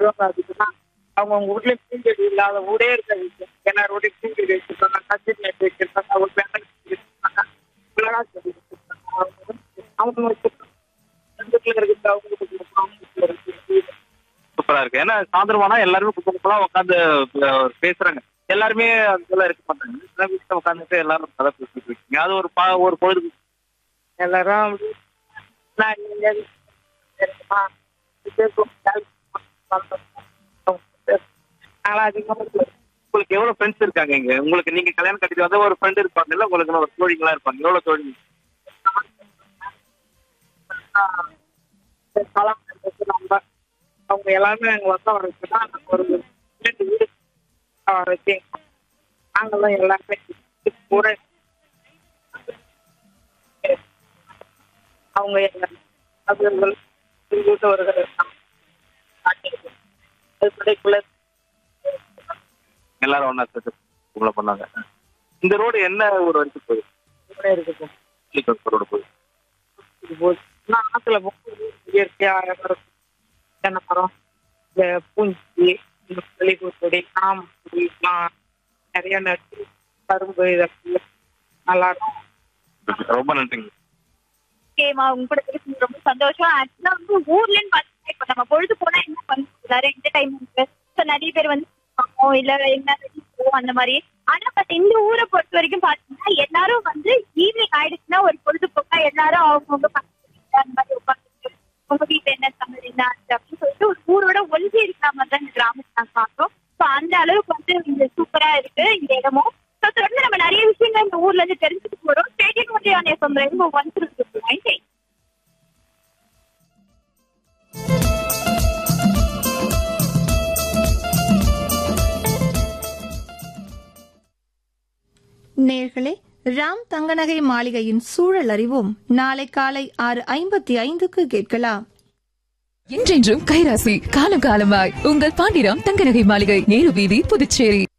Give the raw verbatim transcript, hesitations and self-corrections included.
வருவாங்க. அதுக்குன்னா அவங்க உங்க வீட்ல பூஞ்செடி இல்லாத ஊரே இருக்காது. எல்லாரோட பூஞ்செடி வச்சிருப்பாங்க, கத்திரி நட்டு வச்சிருப்பாங்க, ஒரு பேனர் வச்சிருப்பாங்க, மிளகா செடி வச்சிருப்பாங்க. அவங்க வந்து அவங்க வச்சிருப்பாங்க. ரெண்டுக்குள்ள இருக்கு அவங்களுக்கு கொடுப்போம், அவங்களுக்கு இருக்கு. சூப்பரா இருக்கு. ஏன்னா சாயந்தரமானா எல்லாருமே குப்பை குப்பலா உட்காந்து பேசுறாங்க. எல்லாருமே அதுக்குள்ள இருக்க மாட்டாங்க. சின்ன வீட்டுல உட்காந்துட்டு எல்லாரும் கதை பேசிட்டு இருக்கீங்க. அது ஒரு பா ஒரு பொழுது எல்லாரும் நான் இங்க இருக்குமா நானும் அதிகமா உங்களுக்கு எவ்வளவு ஃப்ரெண்ட்ஸ் இருக்காங்க இங்க? உங்களுக்கு நீங்க கல்யாணம் கட்டிட்டு வந்தா ஒரு ஃப்ரெண்ட் இருப்பாங்கல்ல, உங்களுக்கு ஒரு தோழிகளா இருப்பாங்க. எவ்வளவு தோழி? பழம் நம்ம அவங்க எல்லாருமே எங்க வந்த வரைக்கும்னா ஒரு ரெண்டு வீடு வரைக்கும் நாங்களும் எல்லாருமே கூட அவங்க எங்க அவர்கள் வீட்டவர்கள் அதுக்குள்ள எல்லாரும் ஒண்ணா சேர்த்து உங்களை பண்ணாங்க. இந்த ரோடு என்ன ஊர் வரைக்கும் போகுது? இருக்குது ரோடு போகுது. ஆத்துல இயற்கையா தென்னை மரம், இந்த பூஞ்சி, இந்த மல்லிகை செடி, ஆமடி நிறைய நட்டு கரும்பு இதெல்லாம் நல்லா இருக்கும். ரொம்ப நன்றிங்க. ஓகேமா, உங்க கூட பேசுறது ரொம்ப சந்தோஷம். ஆக்சுவலா வந்து ஊர்லன்னு பாத்தீங்கன்னா இப்ப நம்ம பொழுது போனா என்ன பண்ணுறாரு என்டர்டைன்மெண்ட் நிறைய பேர் வந்து இல்ல என்ன போவோம் அந்த மாதிரி. ஆனா பட் இந்த ஊரை பொறுத்த வரைக்கும் பாத்தீங்கன்னா எல்லாரும் வந்து ஈவினிங் ஆயிடுச்சுன்னா ஒரு பொழுதுபோக்கா எல்லாரும் அவங்கவுங்க அந்த மாதிரி உட்காந்து உங்க வீட்டுல என்ன சமையல் என்ன அப்படின்னு சொல்லிட்டு ஒரு ஊரோட ஒழுங்கி இருக்கிற மாதிரி தான் இந்த கிராமத்தை நாங்க பாக்குறோம். ஸோ அந்த அளவுக்கு வந்து இந்த சூப்பரா இருக்கு இந்த இடமும். ஸோ தொடர்ந்து நம்ம நிறைய விஷயங்கள் இந்த ஊர்ல இருந்து தெரிஞ்சுட்டு போறோம். ஸ்டேடியம் ஒன்றியான சொந்த ஒன் த்ரீ நேர்களே, ராம் தங்கநகை மாளிகையின் சூழல் அறிவோம் நாளை காலை ஆறு ஐம்பத்தி ஐந்துக்கு கேட்கலாம். என்றென்றும் கைராசி காலம் காலமாய் உங்கள் பாண்டிராம் தங்கநகை மாளிகை, நேரு வீதி, புதுச்சேரி.